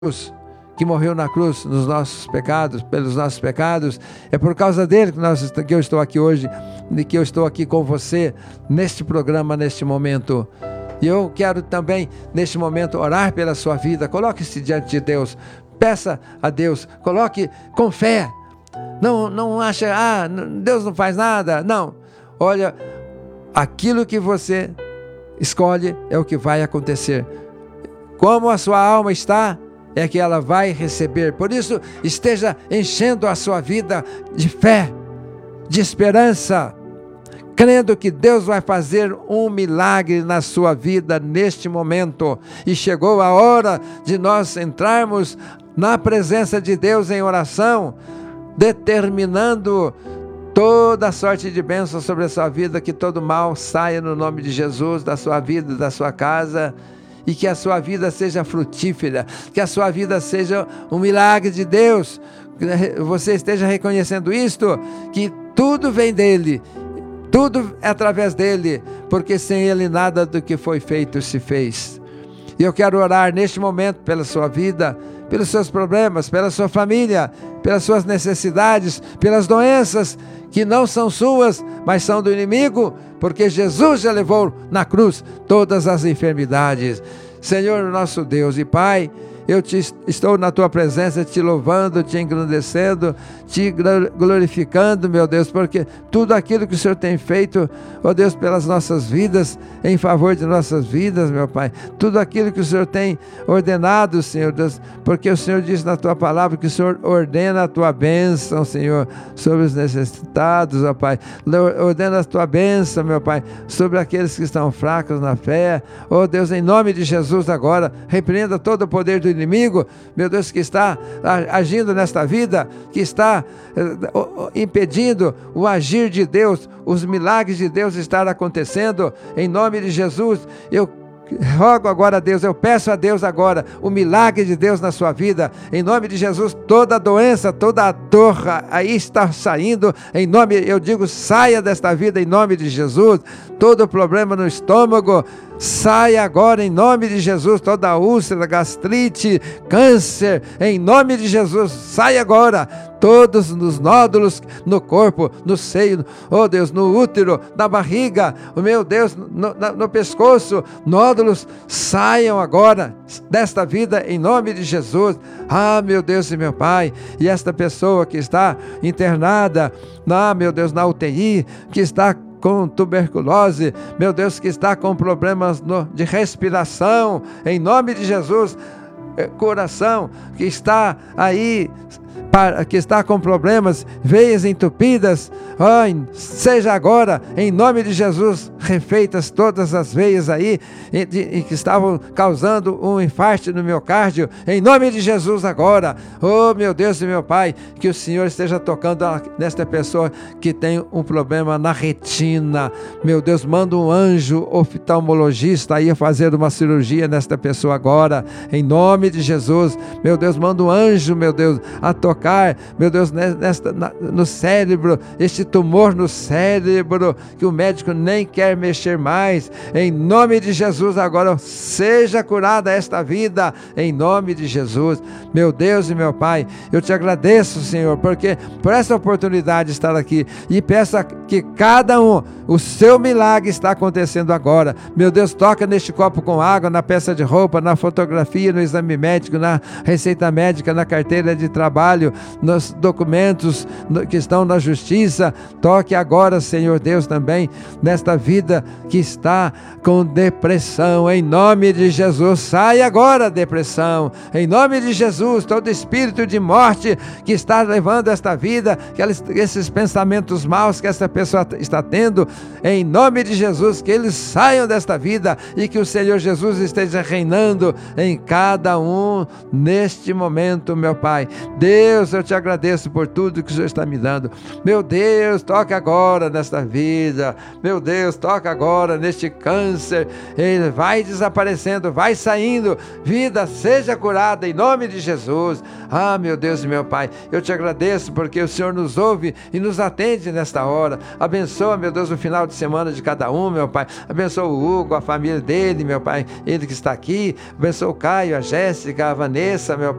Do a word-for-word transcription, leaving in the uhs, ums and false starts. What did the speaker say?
que morreu na cruz nos nossos pecados, pelos nossos pecados. É por causa dele que, nós, que eu estou aqui hoje, e que eu estou aqui com você neste programa, neste momento. E eu quero também, neste momento, orar pela sua vida. Coloque-se diante de Deus, peça a Deus, coloque com fé. Não, não acha, ah, Deus não faz nada. Não, olha, aquilo que você escolhe é o que vai acontecer. Como a sua alma está, é que ela vai receber. Por isso, esteja enchendo a sua vida de fé, de esperança, crendo que Deus vai fazer um milagre na sua vida neste momento. E chegou a hora de nós entrarmos na presença de Deus em oração, determinando toda a sorte de bênção sobre a sua vida, que todo mal saia no nome de Jesus da sua vida, da sua casa, e que a sua vida seja frutífera, que a sua vida seja um milagre de Deus. Você esteja reconhecendo isto, que tudo vem dele, tudo é através dele, porque sem ele nada do que foi feito se fez. E eu quero orar neste momento pela sua vida, pelos seus problemas, pela sua família, pelas suas necessidades, pelas doenças que não são suas, mas são do inimigo, porque Jesus já levou na cruz todas as enfermidades. Senhor nosso Deus e Pai, eu te, estou na tua presença, te louvando, te engrandecendo, te glorificando, meu Deus, porque tudo aquilo que o Senhor tem feito, ó Deus, pelas nossas vidas, em favor de nossas vidas, meu Pai, tudo aquilo que o Senhor tem ordenado, Senhor Deus, porque o Senhor diz na tua palavra que o Senhor ordena a tua bênção, Senhor, sobre os necessitados, ó Pai, ordena a tua bênção, meu Pai, sobre aqueles que estão fracos na fé, ó Deus, em nome de Jesus agora, repreenda todo o poder do inimigo, meu Deus, que está agindo nesta vida, que está impedindo o agir de Deus, os milagres de Deus estar acontecendo, em nome de Jesus. Eu rogo agora a Deus, eu peço a Deus agora o milagre de Deus na sua vida, em nome de Jesus. Toda doença, toda a dor aí está saindo, em nome, eu digo, saia desta vida em nome de Jesus. Todo problema no estômago, saia agora em nome de Jesus. Toda úlcera, gastrite, câncer, em nome de Jesus, sai agora. Todos os nódulos no corpo, no seio, oh Deus, no útero, na barriga, oh meu Deus, no, no, no pescoço, nódulos, saiam agora desta vida em nome de Jesus. Ah, meu Deus e meu Pai, e esta pessoa que está internada, ah, meu Deus, na U T I, que está com tuberculose, meu Deus, que está com problemas no, de respiração, em nome de Jesus, coração, que está aí, para, que está com problemas, veias entupidas, oh, seja agora, em nome de Jesus, refeitas todas as veias aí, e, de, e que estavam causando um infarto no miocárdio, em nome de Jesus agora, oh meu Deus e meu Pai, que o Senhor esteja tocando nesta pessoa que tem um problema na retina, meu Deus, manda um anjo oftalmologista aí fazer uma cirurgia nesta pessoa agora, em nome de Jesus, meu Deus, manda um anjo, meu Deus, a tocar, meu Deus, nesta, na, no cérebro, este tumor no cérebro, que o médico nem quer mexer mais, em nome de Jesus agora, seja curada esta vida, em nome de Jesus, meu Deus e meu Pai, eu te agradeço, Senhor, porque por essa oportunidade de estar aqui, e peço que cada um, o seu milagre está acontecendo agora, meu Deus, toca neste copo com água, na peça de roupa, na fotografia, no exame médico, na receita médica, na carteira de trabalho, nos documentos que estão na justiça, toque agora, Senhor Deus, também nesta vida que está com depressão, em nome de Jesus, sai agora a depressão, em nome de Jesus, todo espírito de morte que está levando esta vida, esses pensamentos maus que essa pessoa está tendo, em nome de Jesus, que eles saiam desta vida e que o Senhor Jesus esteja reinando em cada um neste momento, meu Pai. Deus, eu te agradeço por tudo que o Senhor está me dando. Meu Deus, toca agora nesta vida. Meu Deus, toca agora neste câncer. Ele vai desaparecendo, vai saindo. Vida, seja curada em nome de Jesus. Ah, meu Deus e meu Pai, eu te agradeço porque o Senhor nos ouve e nos atende nesta hora. Abençoa, meu Deus, o final de semana de cada um, meu Pai. Abençoa o Hugo, a família dele, meu Pai, ele que está aqui. Abençoa o Caio, a Jéssica, Jéssica, a Vanessa, meu